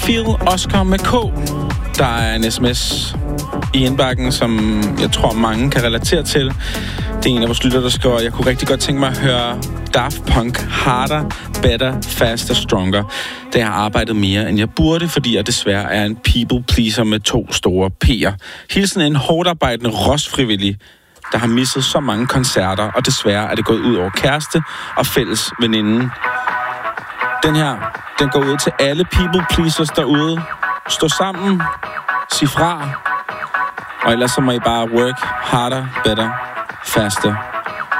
Feel Oscar med K. Der er en sms i indbakken, som jeg tror mange kan relatere til. Det er en af vores lytter, der skriver, jeg kunne rigtig godt tænke mig at høre Daft Punk Harder, Better, Faster, Stronger. Da jeg har arbejdet mere, end jeg burde, fordi jeg desværre er en people pleaser med 2 store P'er. Hilsen en hårdt arbejdende rosfrivillig, der har misset så mange koncerter, og desværre er det gået ud over kæreste og fælles veninde. Den her, den går ud til alle people pleasers derude. Stå sammen, sig fra, og ellers så må I bare work harder, better, faster.